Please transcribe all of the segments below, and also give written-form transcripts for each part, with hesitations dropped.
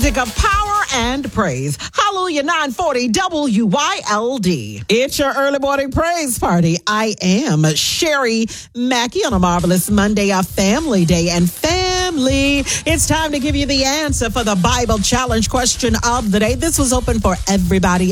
music of power and praise. Hallelujah, 940 WYLD. It's your early morning praise party. I am Sherry Mackey on a marvelous Monday, a family day. And family, it's time to give you the answer for the Bible challenge question of the day. This was open for everybody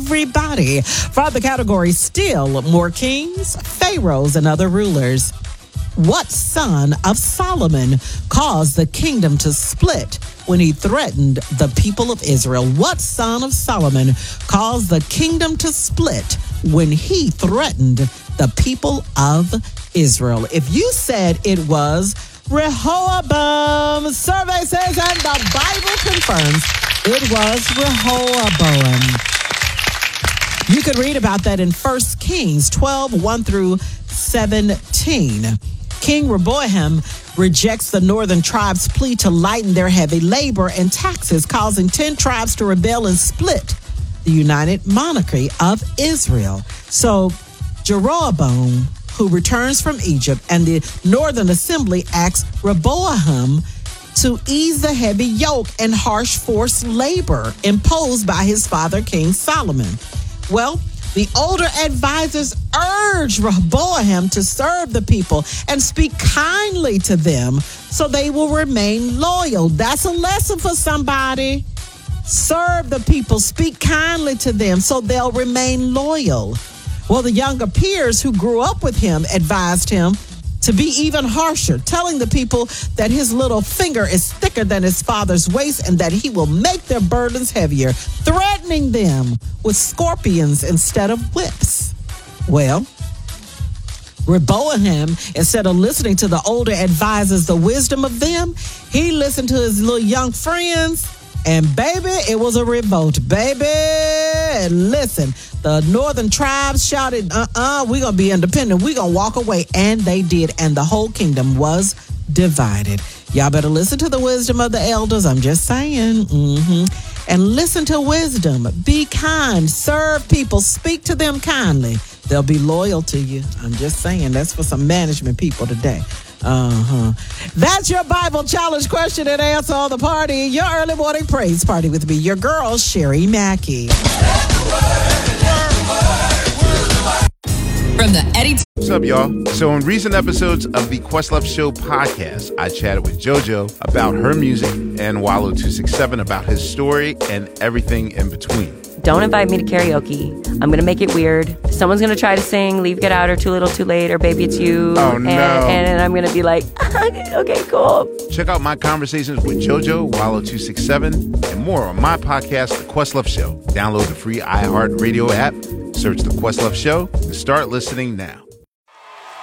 from the category still more kings, pharaohs, and other rulers. What son of Solomon caused the kingdom to split when he threatened the people of Israel? What son of Solomon caused the kingdom to split when he threatened the people of Israel? If you said it was Rehoboam, survey says, and the Bible confirms it was Rehoboam. You can read about that in 1 Kings 12, 1 through 17. King Rehoboam rejects the northern tribes' plea to lighten their heavy labor and taxes, causing 10 tribes to rebel and split the united monarchy of Israel. So Jeroboam, who returns from Egypt, and the Northern Assembly asks Rehoboam to ease the heavy yoke and harsh forced labor imposed by his father, King Solomon. Well, the older advisors urge Rehoboam to serve the people and speak kindly to them so they will remain loyal. That's a lesson for somebody. Serve the people, speak kindly to them so they'll remain loyal. Well, the younger peers who grew up with him advised him to be even harsher, telling the people that his little finger is thicker than his father's waist and that he will make their burdens heavier, threatening them with scorpions instead of whips. Well, Rehoboam, instead of listening to the older advisors, the wisdom of them, he listened to his little young friends, and baby, it was a revolt. Baby, listen, the northern tribes shouted, we're going to be independent. We're going to walk away. And they did. And the whole kingdom was divided. Y'all better listen to the wisdom of the elders. I'm just saying. And listen to wisdom. Be kind. Serve people. Speak to them kindly. They'll be loyal to you. I'm just saying. That's for some management people today. That's your Bible challenge question and answer on the party. Your early morning praise party with me, your girl, Sherry Mackey. From the Eddie. What's up, y'all? So in recent episodes of the Questlove Show podcast, I chatted with JoJo about her music and Wallow 267 about his story and everything in between. Don't invite me to karaoke. I'm going to make it weird. Someone's going to try to sing Leave, Get Out, or Too Little, Too Late, or Baby It's You. Oh, no. And I'm going to be like, okay, cool. Check out my conversations with JoJo, Wallow 267, and more on my podcast, The Questlove Show. Download the free iHeartRadio app, search The Questlove Show, and start listening now.